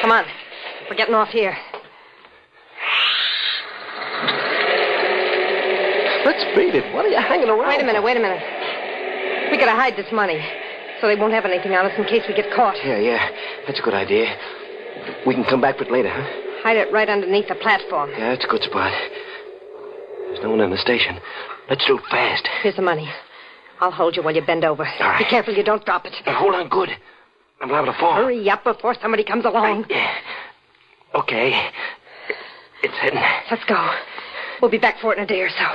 Come on. We're getting off here. Let's beat it. What are you hanging around? Wait a minute. We gotta hide this money so they won't have anything on us in case we get caught. Yeah. That's a good idea. We can come back for it later, huh? Hide it right underneath the platform. Yeah, that's a good spot. There's no one in the station. Let's do it fast. Here's the money. I'll hold you while you bend over. All right. Be careful you don't drop it. Hold on good. I'm liable to fall. Hurry up before somebody comes along. Yeah. Okay. It's heading. Let's go. We'll be back for it in a day or so.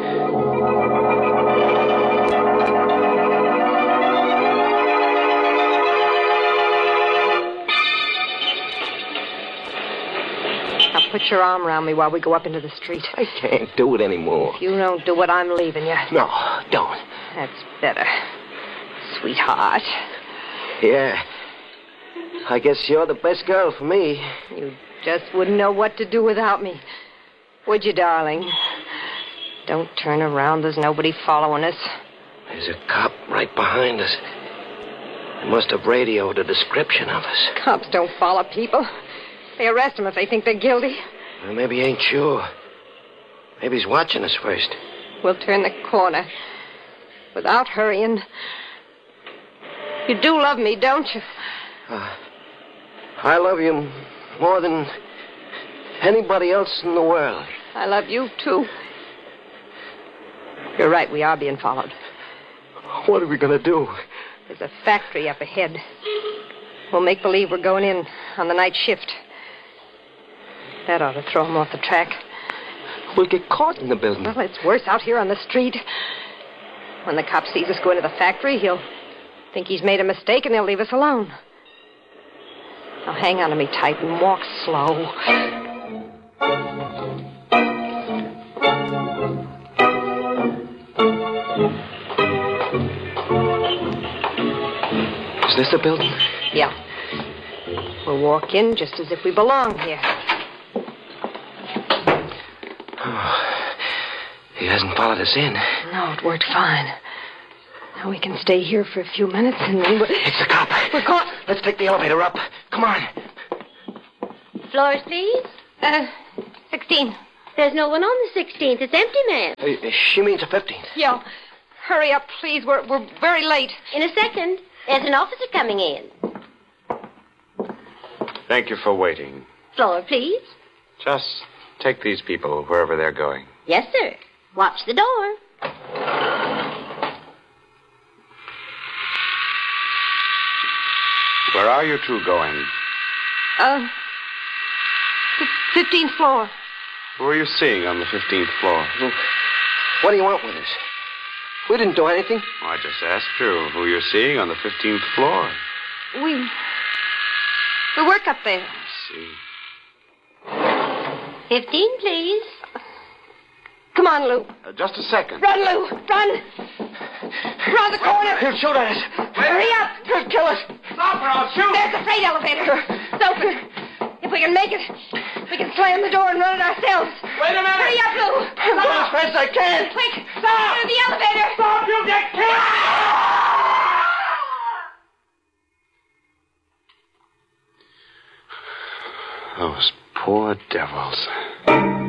Now put your arm around me while we go up into the street. I can't do it anymore. If you don't do it, I'm leaving you. No, don't. That's better. Sweetheart. Yeah. I guess you're the best girl for me. You just wouldn't know what to do without me. Would you, darling? Don't turn around. There's nobody following us. There's a cop right behind us. They must have radioed a description of us. Cops don't follow people. They arrest them if they think they're guilty. Well, maybe he ain't sure. Maybe he's watching us first. We'll turn the corner without hurrying. You do love me, don't you? I love you more than anybody else in the world. I love you, too. You're right, we are being followed. What are we going to do? There's a factory up ahead. We'll make believe we're going in on the night shift. That ought to throw him off the track. We'll get caught in the building. Well, it's worse out here on the street. When the cop sees us go into the factory, he'll think he's made a mistake and he'll leave us alone. Now hang on to me tight and walk slow. Is this the building? Yeah. We'll walk in just as if we belong here. He hasn't followed us in. No, it worked fine. Now we can stay here for a few minutes and then... It's the cop. We're caught. Let's take the elevator up. Come on. Floors, please. 16. There's no one on the 16th. It's empty, ma'am. She means the 15th. Yeah. Hurry up, please. We're very late. In a second. There's an officer coming in. Thank you for waiting. Floor, please. Just take these people wherever they're going. Yes, sir. Watch the door. Where are you two going? 15th floor. Who are you seeing on the 15th floor? What do you want with us? We didn't do anything. Oh, I just asked you who you're seeing on the 15th floor. We work up there. I see. 15, please. Come on, Lou. Just a second. Run, Lou. Run. Around the corner. He'll shoot at us. Hurry up. He'll kill us. Stop or I'll shoot. There's the freight elevator. It's open. If we can make it, we can slam the door and run it ourselves. Wait a minute. Hurry up, Lou. I'm going as fast as I can. Quick. Stop. Into the elevator. Stop, you'll get killed. Those poor devils.